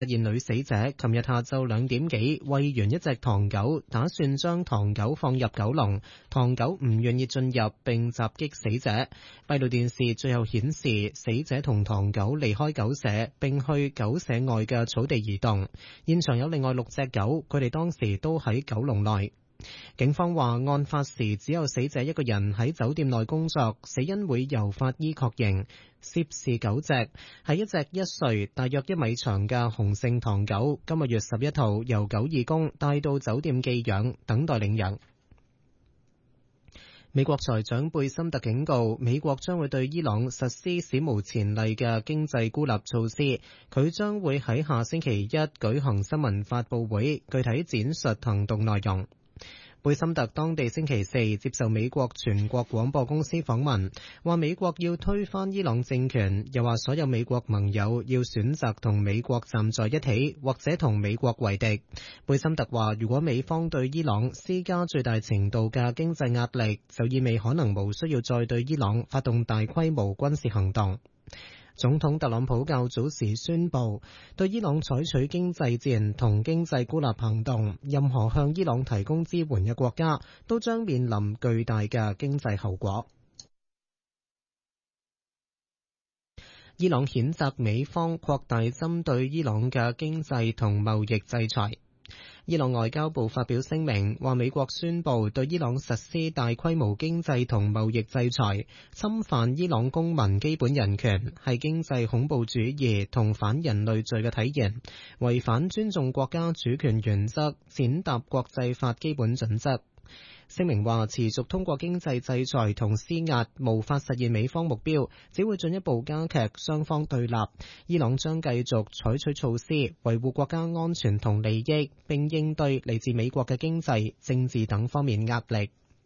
現女死者琴日下晝2點幾餵完一隻唐狗，打算將唐狗放入狗籠，唐狗唔願意進入並襲擊死者。閉路電視最後顯示死者同唐狗離開狗舍並去狗舍外嘅草地移動。現場有另外6隻狗，佢哋當時都喺狗籠內。警方話案發時只有死者一個人喺酒店內工作，死因會由法醫確認。涉事狗隻係一隻1歲大約1米長嘅雄性唐狗，今個月11號由狗義工帶到酒店寄養，等待領養。美國財長貝森特警告，美國將會對伊朗實施史無前例嘅經濟孤立措施。佢將會喺下星期一舉行新聞發佈會，具體展述行動內容。貝森特當地星期4接受美國全國廣播公司訪問，話美國要推翻伊朗政權，又話所有美國盟友要選擇同美國站在一起，或者同美國為敵。貝森特話，如果美方對伊朗施加最大程度嘅經濟壓力，就意味可能無需要再對伊朗發動大規模軍事行動。總統特朗普較早時宣布，對伊朗採取經濟戰同經濟孤立行動，任何向伊朗提供支援嘅國家都將面臨巨大嘅經濟後果。伊朗譴責美方擴大針對伊朗嘅經濟同貿易制裁。伊朗外交部發表聲明，話美國宣布對伊朗實施大規模經濟同貿易制裁，侵犯伊朗公民基本人權，係經濟恐怖主義同反人類罪嘅體現，違反尊重國家主權原則，踐踏國際法基本準則。聲明話，持續通過經濟制裁同施壓無法實現美方目標，只會進一步加劇雙方對立。伊朗將繼續採取措施維護國家安全同利益，並應對嚟自美國嘅經濟、政治等方面壓力。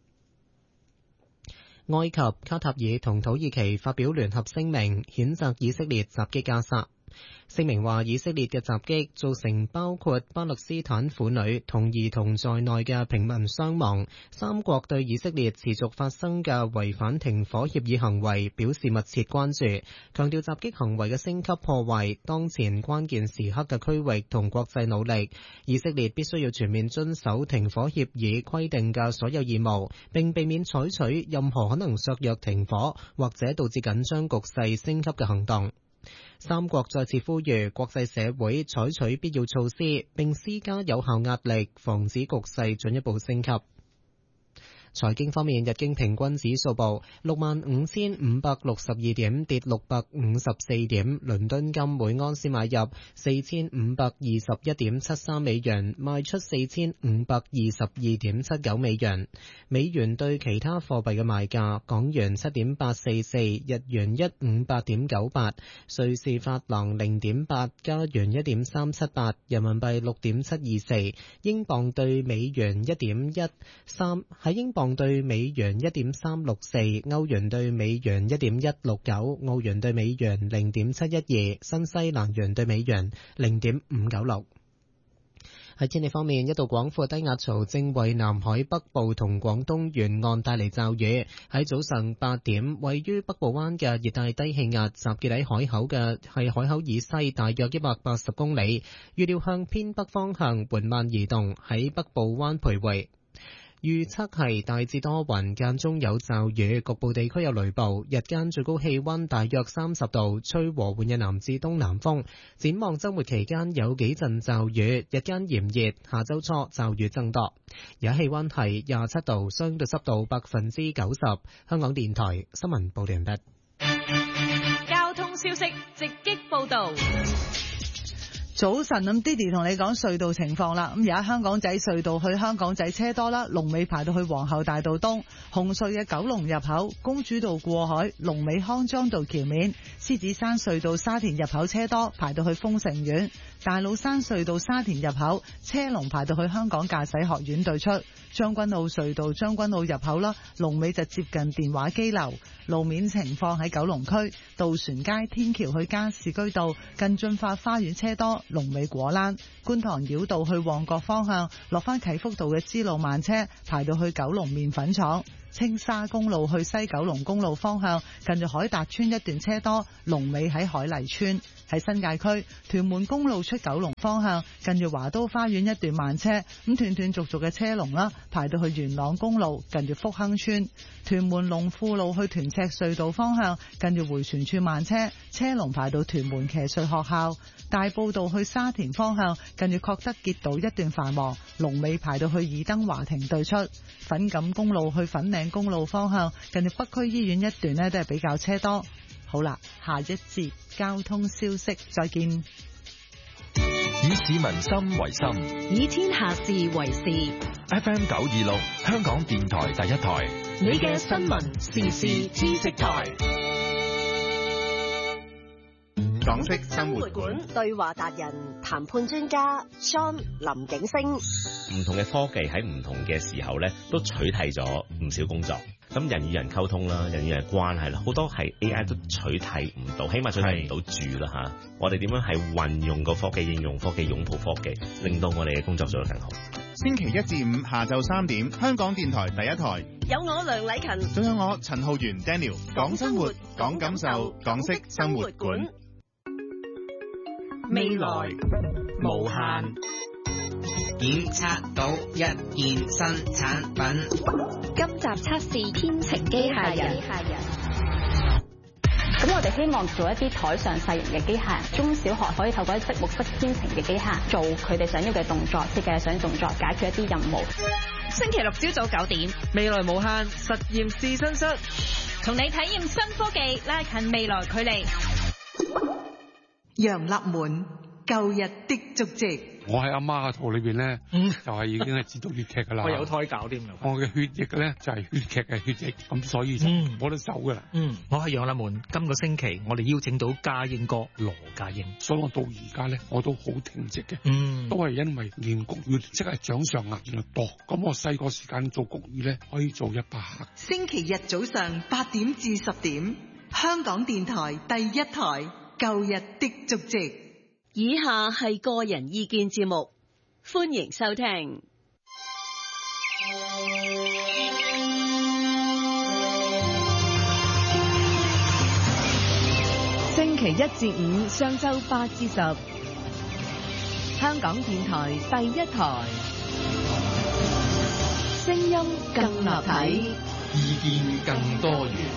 埃及、卡塔爾同土耳其發表聯合聲明，譴責以色列襲擊加沙。聲明話，以色列嘅襲擊造成包括巴勒斯坦婦女同兒童在內嘅平民傷亡。三國對以色列持續發生嘅違反停火協議行為表示密切關注，強調襲擊行為嘅升級破壞當前關鍵時刻嘅區域同國際努力。以色列必須要全面遵守停火協議規定嘅所有義務，並避免採取任何可能削弱停火或者導致緊張局勢升級嘅行動。三國再次呼籲國際社會採取必要措施，並施加有效壓力，防止局勢進一步升級。財經方面，日經平均指數報65,562點，跌654點。倫敦金每盎司買入4521.73美元，賣出4522.79美元。美元對其他貨幣嘅賣價：港元7.844，日元158.98，瑞士法郎0.8，加元1.378，人民幣6.724，英鎊對美元1.13，喺英鎊對美元1.364，歐元對美元1.169，澳元對美元0.712，新西蘭元對美元0.596。喺天氣方面，一道廣闊低壓槽正為南海北部同廣東沿岸帶嚟驟雨。喺早上8點，位於北部灣嘅熱帶低氣壓集結喺海口以西大約180公里，預料向偏北方向緩慢移動，喺北部灣徘徊。預測係大致多雲，間中有驟雨，局部地區有雷暴。日間最高氣溫大約30度，吹和緩嘅南至東南風。展望週末期間有幾陣驟雨，日間炎熱，下週初驟雨增多。而家氣溫係27度，相對濕度90%。香港電台新聞報道完畢。 交通消息直擊報道。 早晨，咁 Diddy 同你講隧道情況啦。咁而家香港仔隧道去香港仔車多啦，龍尾排到去皇后大道東。紅隧嘅九龍入口，公主道過海，龍尾康莊道橋面。獅子山隧道沙田入口車多，排到去豐城苑。大老山隧道沙田入口，車龍排到去香港駕駛學院對出。將軍澳隧道將軍澳入口啦，龍尾就接近電話機樓。路面情況喺九龍區渡船街天橋去加士居道近駿發花園車多，龍尾果欄。觀塘繞道去旺角方向落返啟福道嘅支路慢車排到去九龍麵粉廠。青沙公路去西九龍公路方向近住海達村一段車多， 龍尾喺海麗村。喺新界區屯門公路出九龍方向，近住華都花園一段慢車，咁斷斷續續嘅車龍啦，排到去元朗公路近住福亨村。屯門龍富路去屯赤隧道方向，近住回旋處慢車，車龍排到屯門騎術學校。大埔道去沙田方向，近住確德傑道一段繁忙，龍尾排到去爾登華庭對出。粉錦公路去粉嶺公路方向，近住北區醫院一段呢都係比較車多。好啦，下一節交通消息再見。 以市民心為心， 以天下事為事。 FM 926香港電台第一台， 你嘅新聞時事知識台。 港式生活館對話達人談判專家 Sean 林景星。 唔同嘅科技喺唔同嘅時候咧，都取替咗唔少工作。咁人與人溝通啦，人與人關係啦，好多係 AI 都取替唔到，起碼取替唔到住啦嚇。我哋點樣係運用個科技、應用科技、擁抱科技，令到我哋嘅工作做得更好。 星期一至五下晝3點，香港電台第一台， 有我梁禮勤， 仲有我陳浩源 Daniel， 講生活，講感受，港式生活館。 未來無限， 檢測到一件新產品。 今集測試編程機械人。咁我哋希望做一啲台上細型嘅機械人，中小學可以透過一積木式編程嘅機械人，做佢哋想要嘅動作，設計想要動作，解決一啲任務。 星期六朝早9點， 未來無限實驗試身室， 同你體驗新科技，拉近未來距離。 楊立門，舊日的足跡。 我喺阿媽嘅肚裏邊咧，就係已經係知道粵劇噶啦。 我有胎教添。 我嘅血液咧就係粵劇嘅血液，咁所以就冇得走噶啦。 我係楊立門。今個星期我哋邀請到家英哥羅家英， 所以我到而家咧我都好挺直嘅。都係因為練國語即係掌上壓原來多。咁我細個時間做國語咧可以做100下。 星期日早上8點至10點，香港電台第一台。舊日的足跡。 以下係個人意見節目，歡迎收聽。 星期一至五上晝8至10，香港電台第一台，聲音更立體， 意見更多元。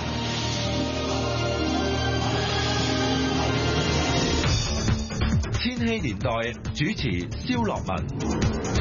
千禧年代主持蕭樂文。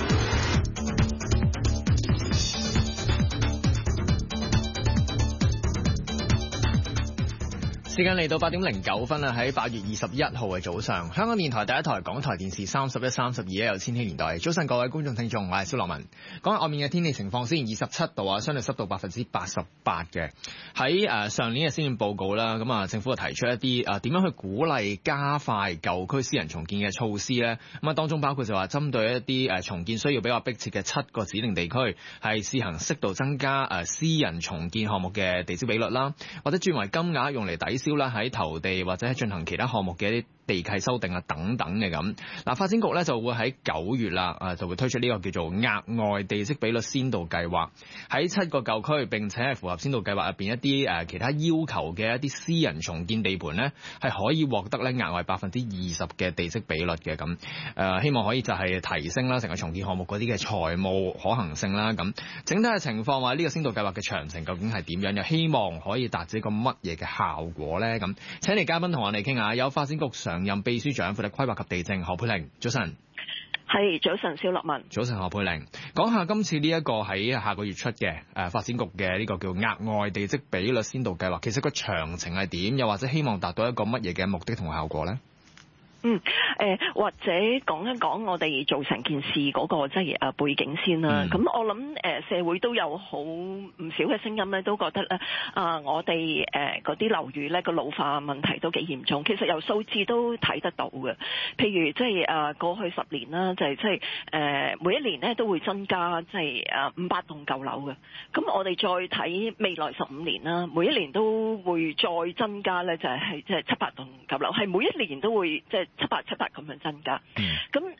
時間嚟到8點09分啦，喺8月21號嘅早上，香港電台第一台、港台電視31、32有千禧年代。早晨各位觀眾聽眾，我係蕭樂文。講下外面嘅天氣情況先，27度啊，相對濕度88%嘅。喺上年嘅施政報告啦，咁政府就提出一啲點樣去鼓勵加快舊區私人重建嘅措施咧。咁當中包括就話針對一啲重建需要比較迫切嘅7個指定地區，係試行適度增加私人重建項目嘅地積比率啦，或者轉為金額用嚟抵消啦喺投地或者喺進行其他項目嘅一啲地契修訂啊等等嘅咁。發展局咧就會喺9月啦就會推出呢個叫做額外地積比率先導計劃，喺7個舊區並且係符合先導計劃入邊一啲其他要求嘅一啲私人重建地盤咧，係可以獲得咧額外20%嘅地積比率嘅咁。希望可以就係提升啦成個重建項目嗰啲嘅財務可行性啦咁。整體嘅情況話呢個先導計劃嘅詳情究竟係點樣，又希望可以達至一個乜嘢嘅效果咧咁。請嚟嘉賓同我哋傾下，有發展局常任秘書長負責規劃及地政何佩玲，早晨。 係，早晨，蕭樂文。 早晨，何佩玲。講下今次呢一個喺下個月出嘅發展局嘅呢個叫額外地積比率先導計劃，其實個詳情係點？又或者希望達到一個乜嘢嘅目的同效果咧？ 或者講一講我哋做成件事嗰個即係背景先啦。咁我諗社會都有好唔少嘅聲音咧，都覺得咧我哋嗰啲樓宇咧個老化問題都幾嚴重。其實由數字都睇得到嘅，譬如即係過去10年啦，就係即係每一年咧都會增加即係500棟舊樓嘅。咁我哋再睇未來15年啦，每一年都會再增加咧，就係即係700棟舊樓，係每一年都會即係700咁樣增加。咁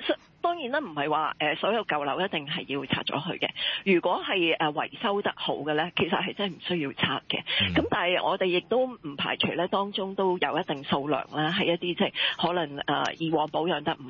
當然啦，唔係話所有舊樓一定係要拆咗佢嘅。如果係維修得好嘅咧，其實係真係唔需要拆嘅。咁但係我哋亦都唔排除咧，當中都有一定數量啦，係一啲即係可能以往保養得唔